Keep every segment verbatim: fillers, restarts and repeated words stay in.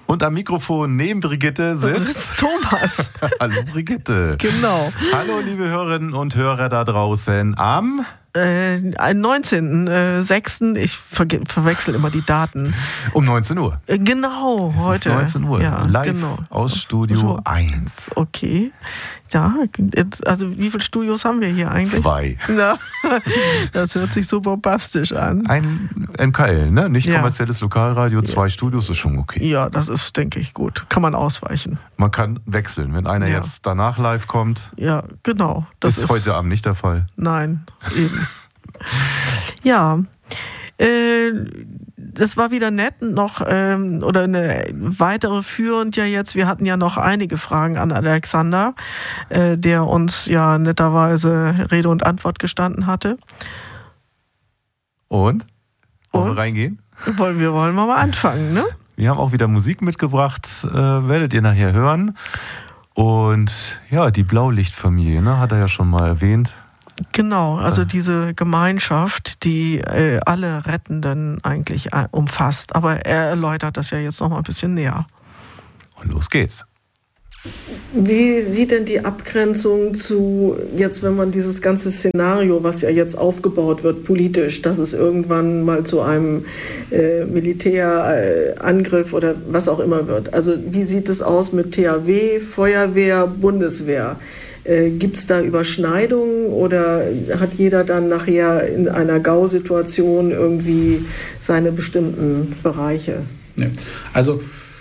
Und am Mikrofon neben Brigitte sitzt, sitzt Thomas. Hallo Brigitte. Genau. Hallo liebe Hörerinnen und Hörer da draußen am Äh, neunzehnten sechsten Ich verge- verwechsel immer die Daten. um neunzehn Uhr. Äh, genau, Es heute. ist neunzehn Uhr, Ja, live genau. aus Studio eins. Okay. Ja, also wie viele Studios haben wir hier eigentlich? Zwei. Ja, das hört sich so bombastisch an. Ein M K L, ne? Nicht Ja. kommerzielles Lokalradio, zwei Studios ist schon okay. Ja, das ist, denke ich, gut. Kann man ausweichen. Man kann wechseln, wenn einer Ja. jetzt danach live kommt. Ja, genau. Das ist, ist heute Abend nicht der Fall. Nein, eben. Ja, äh, das war wieder nett noch, ähm, oder eine weitere führend ja jetzt. Wir hatten ja noch einige Fragen an Alexander, äh, der uns ja netterweise Rede und Antwort gestanden hatte. Und? Wollen Und? wir reingehen? Wollen wir wollen wir mal anfangen, ne? Wir haben auch wieder Musik mitgebracht, äh, werdet ihr nachher hören. Und ja, die Blaulichtfamilie, ne, hat er ja schon mal erwähnt. Genau, also diese Gemeinschaft, die äh, alle Rettenden eigentlich äh, umfasst. Aber er erläutert das ja jetzt noch mal ein bisschen näher. Und los geht's. Wie sieht denn die Abgrenzung zu, jetzt wenn man dieses ganze Szenario, was ja jetzt aufgebaut wird, politisch, dass es irgendwann mal zu einem äh, Militärangriff äh, oder was auch immer wird. Also wie sieht es aus mit T H W, Feuerwehr, Bundeswehr? Äh, Gibt es da Überschneidungen oder hat jeder dann nachher in einer Gausituation irgendwie seine bestimmten Bereiche? Nee. Also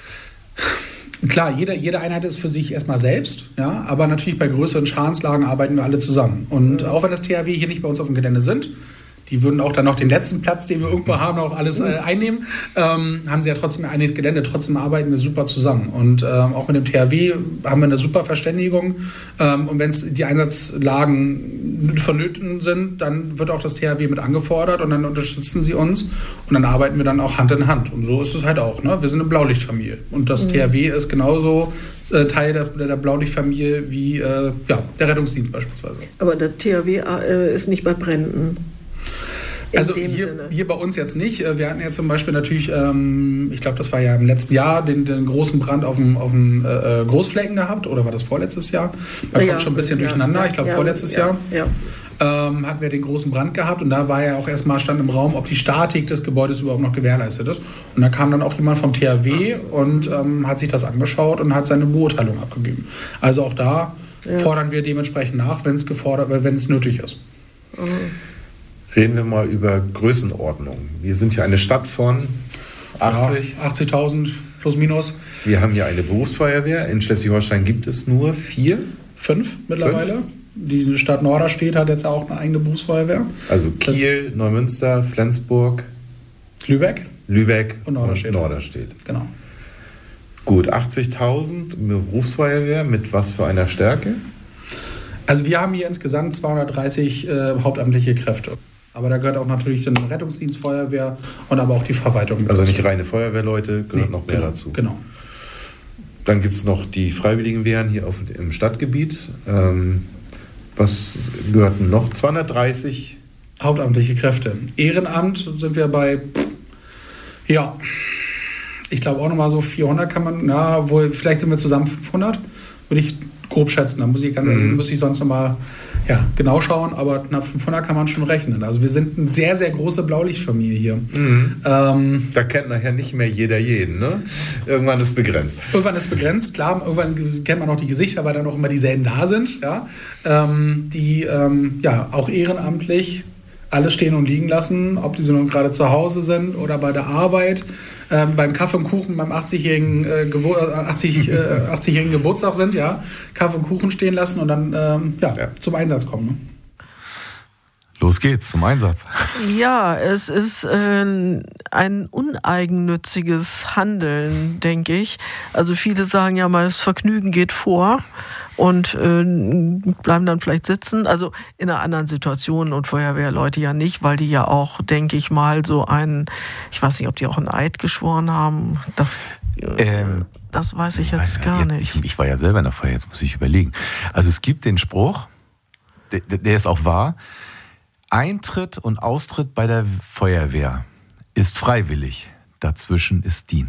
klar, jede, jede Einheit ist für sich erstmal selbst, ja, aber natürlich bei größeren Schadenslagen arbeiten wir alle zusammen. Und auch wenn das T H W hier nicht bei uns auf dem Gelände sind, die würden auch dann noch den letzten Platz, den wir irgendwo haben, auch alles äh, einnehmen, ähm, haben sie ja trotzdem ein einiges Gelände, trotzdem arbeiten wir super zusammen. Und ähm, auch mit dem T H W haben wir eine super Verständigung. Ähm, und wenn es die Einsatzlagen vonnöten sind, dann wird auch das T H W mit angefordert und dann unterstützen sie uns und dann arbeiten wir dann auch Hand in Hand. Und so ist es halt auch. Ne? Wir sind eine Blaulichtfamilie und das mhm. T H W ist genauso äh, Teil der, der Blaulichtfamilie wie äh, ja, der Rettungsdienst beispielsweise. Aber der T H W äh, ist nicht bei Bränden. In also hier, hier bei uns jetzt nicht. Wir hatten ja zum Beispiel natürlich, ähm, ich glaube, das war ja im letzten Jahr, den, den großen Brand auf dem, auf dem äh, Großflecken gehabt. Oder war das vorletztes Jahr? Da ja, kommt schon ein bisschen ja, durcheinander. Ja, ich glaube, ja, vorletztes ja, Jahr ja. Ähm, hatten wir den großen Brand gehabt. Und da war ja auch erstmal stand im Raum, ob die Statik des Gebäudes überhaupt noch gewährleistet ist. Und da kam dann auch jemand vom T H W und ähm, hat sich das angeschaut und hat seine Beurteilung abgegeben. Also auch da ja. fordern wir dementsprechend nach, wenn es gefordert, wenn es nötig ist. Mhm. Reden wir mal über Größenordnung. Wir sind hier eine Stadt von achtzig. Ja, achtzigtausend plus minus. Wir haben hier eine Berufsfeuerwehr. In Schleswig-Holstein gibt es nur vier. Fünf mittlerweile. Fünf? Die Stadt Norderstedt hat jetzt auch eine eigene Berufsfeuerwehr. Also Kiel, das Neumünster, Flensburg, Lübeck, Lübeck und Norderstedt. Und Norderstedt. Genau. Gut, achtzigtausend Berufsfeuerwehr mit was für einer Stärke? Also wir haben hier insgesamt zweihundertdreißig äh, hauptamtliche Kräfte. Aber da gehört auch natürlich dann Rettungsdienst, Feuerwehr und aber auch die Verwaltung. Also nicht reine Feuerwehrleute, gehört nee, noch mehr genau, dazu. Genau. Dann gibt es noch die Freiwilligenwehren hier auf, im Stadtgebiet. Ähm, was gehörten noch? zweihundertdreißig hauptamtliche Kräfte. Ehrenamt sind wir bei, ja, ich glaube auch nochmal so vierhundert kann man, ja, wohl, vielleicht sind wir zusammen fünfhundert, würde ich grob schätzen. Da muss ich, ganz, mhm. muss ich sonst nochmal ja, genau schauen, aber knapp fünfhundert kann man schon rechnen. Also wir sind eine sehr, sehr große Blaulichtfamilie hier. Mhm. Ähm, da kennt nachher nicht mehr jeder jeden, ne? Irgendwann ist begrenzt. Irgendwann ist begrenzt, klar. Irgendwann kennt man auch die Gesichter, weil dann auch immer dieselben da sind. Ja? Ähm, die ähm, ja auch ehrenamtlich alles stehen und liegen lassen, ob die so nun gerade zu Hause sind oder bei der Arbeit, ähm, beim Kaffee und Kuchen beim achtzigjährigen, äh, Gebur- achtzig, äh, achtzigjährigen Geburtstag sind, ja, Kaffee und Kuchen stehen lassen und dann ähm, ja, ja. zum Einsatz kommen. Ne? Los geht's zum Einsatz. Ja, es ist äh, ein uneigennütziges Handeln, denke ich. Also viele sagen ja mal, das Vergnügen geht vor und äh, bleiben dann vielleicht sitzen. Also in einer anderen Situation und Feuerwehrleute ja nicht, weil die ja auch, denke ich mal, so einen, ich weiß nicht, ob die auch einen Eid geschworen haben. Das, ähm, das weiß ich jetzt gar nicht. Ich, ich war ja selber in der Feuerwehr, jetzt muss ich überlegen. Also es gibt den Spruch, der, der ist auch wahr, Eintritt und Austritt bei der Feuerwehr ist freiwillig, dazwischen ist Dienst.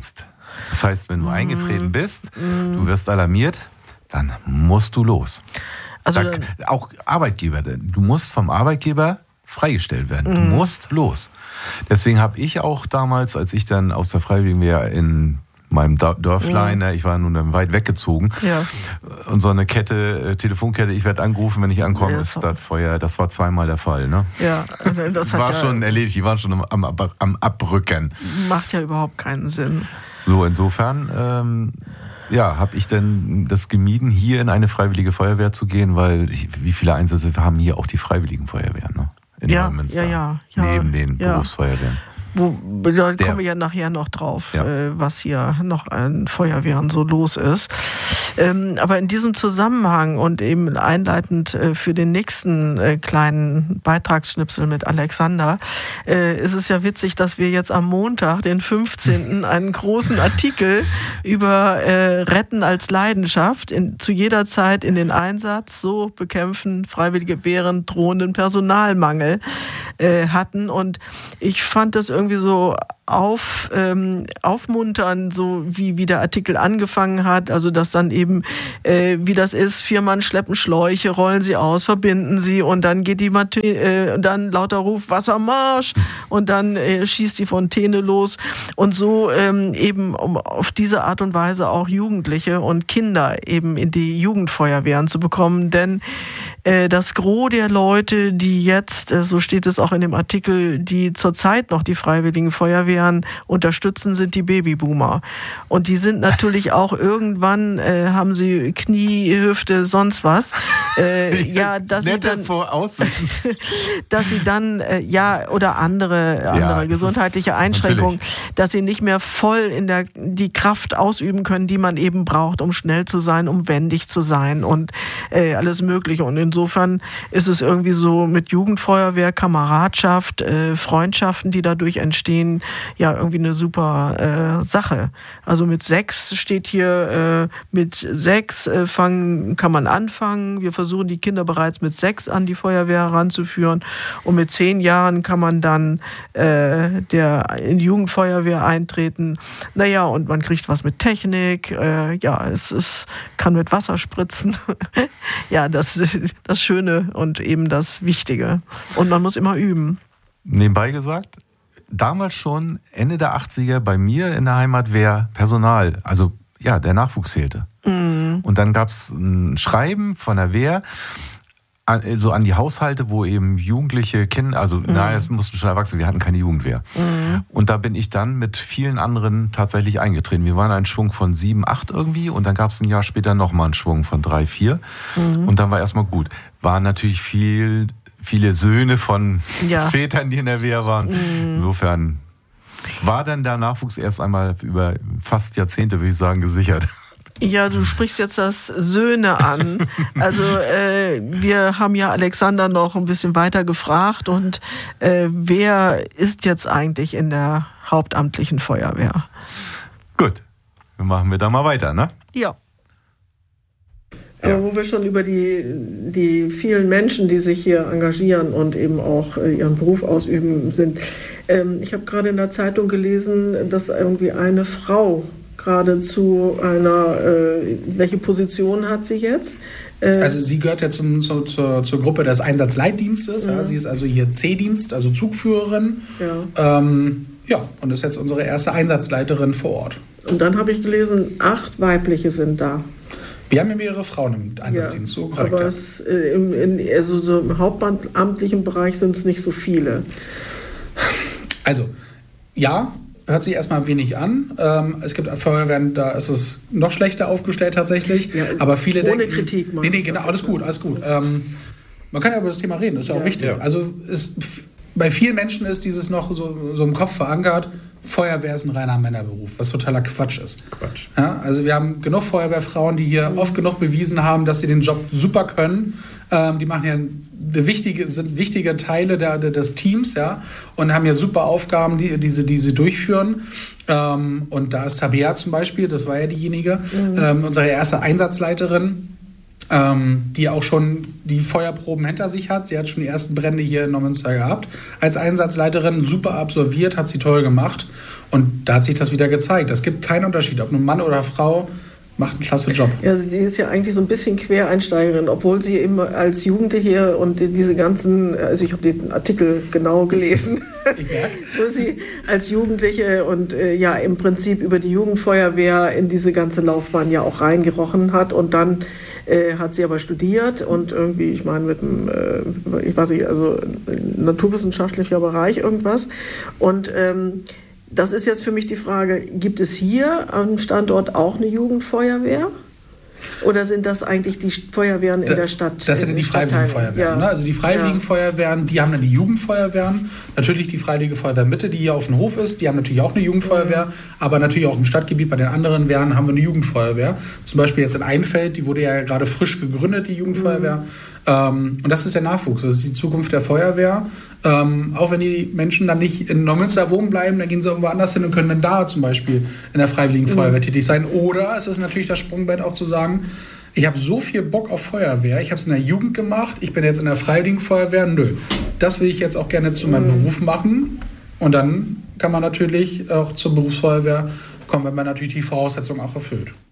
Das heißt, wenn du eingetreten bist, du wirst alarmiert, dann musst du los. Also da, auch Arbeitgeber, du musst vom Arbeitgeber freigestellt werden. Du musst los. Deswegen habe ich auch damals, als ich dann aus der Freiwilligenwehr in meinem Dörflein, ja. ich war nun dann weit weggezogen, ja. und so eine Kette, Telefonkette, ich werde angerufen, wenn ich ankomme, ja, ist das Feuer, das war zweimal der Fall. Ne? Ja, das hat war ja schon erledigt, die waren schon am, am, am Abrücken. Macht ja überhaupt keinen Sinn. So, insofern, ähm, ja, habe ich denn das gemieden, hier in eine freiwillige Feuerwehr zu gehen, weil wie viele Einsätze haben hier auch die freiwilligen Feuerwehren, ne? In ja, Neumünster, ja, ja, ja, neben den ja. Berufsfeuerwehren. Wo, da kommen wir ja nachher noch drauf, ja. äh, was hier noch an Feuerwehren so los ist. Ähm, aber in diesem Zusammenhang und eben einleitend äh, für den nächsten äh, kleinen Beitragsschnipsel mit Alexander, äh, ist es ja witzig, dass wir jetzt am Montag, den fünfzehnten einen großen Artikel über äh, Retten als Leidenschaft in, zu jeder Zeit in den Einsatz, so bekämpfen Freiwillige Wehren drohenden Personalmangel äh, hatten. Und ich fand das irgendwie so auf, ähm, aufmuntern, so wie, wie der Artikel angefangen hat, also dass dann eben, äh, wie das ist, vier Mann schleppen Schläuche, rollen sie aus, verbinden sie und dann geht die Mate- äh, dann lauter Ruf, Wassermarsch und dann äh, schießt die Fontäne los und so ähm, eben um auf diese Art und Weise auch Jugendliche und Kinder eben in die Jugendfeuerwehren zu bekommen, denn äh, das Gros der Leute, die jetzt, äh, so steht es auch in dem Artikel, die zurzeit noch die Freiwilligen Feuerwehren unterstützen, sind die Babyboomer. Und die sind natürlich auch irgendwann, äh, haben sie Knie, Hüfte, sonst was. Äh, ja, dass sie dann, dass sie dann, äh, ja, oder andere, andere ja, gesundheitliche Einschränkungen, natürlich. Dass sie nicht mehr voll in der, die Kraft ausüben können, die man eben braucht, um schnell zu sein, um wendig zu sein und äh, alles Mögliche. Und insofern ist es irgendwie so mit Jugendfeuerwehr, Kameradschaft, äh, Freundschaften, die dadurch entstehen, ja, irgendwie eine super äh, Sache. Also mit sechs steht hier, äh, mit sechs äh, fangen, kann man anfangen. Wir versuchen die Kinder bereits mit sechs an die Feuerwehr heranzuführen. Und mit zehn Jahren kann man dann äh, der, in die Jugendfeuerwehr eintreten. Naja, und man kriegt was mit Technik. Äh, ja, es ist, kann mit Wasser spritzen. Ja, das das Schöne und eben das Wichtige. Und man muss immer üben. Nebenbei gesagt, damals schon, Ende der achtziger, bei mir in der Heimatwehr Personal, also ja, der Nachwuchs fehlte. Mhm. Und dann gab es ein Schreiben von der Wehr, an, so an die Haushalte, wo eben jugendliche Kinder, also mhm. nein, es mussten schon Erwachsene, wir hatten keine Jugendwehr. Mhm. Und da bin ich dann mit vielen anderen tatsächlich eingetreten. Wir waren ein Schwung von sieben, acht irgendwie und dann gab es ein Jahr später nochmal einen Schwung von drei, vier. Mhm. Und dann war erstmal gut. War natürlich viel... viele Söhne von ja. Vätern, die in der Wehr waren. Mm. Insofern war dann der Nachwuchs erst einmal über fast Jahrzehnte, würde ich sagen, gesichert. Ja, du sprichst jetzt das Söhne an. Also äh, wir haben ja Alexander noch ein bisschen weiter gefragt und äh, wer ist jetzt eigentlich in der hauptamtlichen Feuerwehr? Gut, dann machen wir da mal weiter, ne? Ja. Aber wo wir schon über die, die vielen Menschen, die sich hier engagieren und eben auch ihren Beruf ausüben, sind. Ähm, ich habe gerade in der Zeitung gelesen, dass irgendwie eine Frau gerade zu einer, äh, welche Position hat sie jetzt? Äh, also sie gehört ja zum, zu, zur, zur Gruppe des Einsatzleitdienstes. Ja. Ja. Sie ist also hier C-Dienst, also Zugführerin. Ja. Ähm, ja, und ist jetzt unsere erste Einsatzleiterin vor Ort. Und dann habe ich gelesen, acht weibliche sind da. Wir haben ja mehrere Frauen im Einsatzdienst, ja, so korrekt. Aber es, äh, im, in, also so im hauptamtlichen Bereich sind es nicht so viele. Also, ja, hört sich erstmal wenig an. Ähm, es gibt Feuerwehren, da ist es noch schlechter aufgestellt tatsächlich. Ja, aber viele ohne denken, Kritik. Nee, nee, genau, alles gut, alles gut. Ähm, man kann ja über das Thema reden, das ist ja, ja auch wichtig. Ja. Also es, bei vielen Menschen ist dieses noch so, so im Kopf verankert, Feuerwehr ist ein reiner Männerberuf, was totaler Quatsch ist. Quatsch. Ja, also wir haben genug Feuerwehrfrauen, die hier mhm. oft genug bewiesen haben, dass sie den Job super können. Ähm, die machen ja eine wichtige, sind wichtige Teile der, der, des Teams, ja, und haben ja super Aufgaben, die, die, sie, die sie durchführen. Ähm, und da ist Tabea zum Beispiel, das war ja diejenige, mhm. ähm, unsere erste Einsatzleiterin. ähm, die auch schon die Feuerproben hinter sich hat. Sie hat schon die ersten Brände hier in Neumünster gehabt. Als Einsatzleiterin super absolviert, hat sie toll gemacht. Und da hat sich das wieder gezeigt. Es gibt keinen Unterschied, ob nun Mann oder Frau, macht einen klasse Job. Ja, sie ist ja eigentlich so ein bisschen Quereinsteigerin, obwohl sie eben als Jugendliche und diese ganzen, also ich habe den Artikel genau gelesen, ja. wo sie als Jugendliche und äh, ja im Prinzip über die Jugendfeuerwehr in diese ganze Laufbahn ja auch reingerochen hat und dann äh, hat sie aber studiert und irgendwie, ich meine mit einem, äh, ich weiß nicht, also naturwissenschaftlicher Bereich irgendwas und ähm, das ist jetzt für mich die Frage, gibt es hier am Standort auch eine Jugendfeuerwehr? Oder sind das eigentlich die Feuerwehren in da, der Stadt? Das sind die Freiwilligen Feuerwehren. Ja. Ne? Also die Freiwilligen ja. Feuerwehren, die haben dann die Jugendfeuerwehren. Natürlich die Freiwillige Feuerwehr Mitte, die hier auf dem Hof ist, die haben natürlich auch eine Jugendfeuerwehr. Mhm. Aber natürlich auch im Stadtgebiet bei den anderen Wehren haben wir eine Jugendfeuerwehr. Zum Beispiel jetzt in Einfeld, die wurde ja gerade frisch gegründet, die Jugendfeuerwehr. Mhm. Ähm, und das ist der Nachwuchs, das ist die Zukunft der Feuerwehr. Ähm, auch wenn die Menschen dann nicht in Neumünster wohnen bleiben, dann gehen sie irgendwo anders hin und können dann da zum Beispiel in der Freiwilligen Feuerwehr mhm. tätig sein. Oder es ist natürlich das Sprungbrett auch zu sagen, ich habe so viel Bock auf Feuerwehr, ich habe es in der Jugend gemacht, ich bin jetzt in der Freiwilligen Feuerwehr, nö, das will ich jetzt auch gerne zu meinem mhm. Beruf machen. Und dann kann man natürlich auch zur Berufsfeuerwehr kommen, wenn man natürlich die Voraussetzungen auch erfüllt.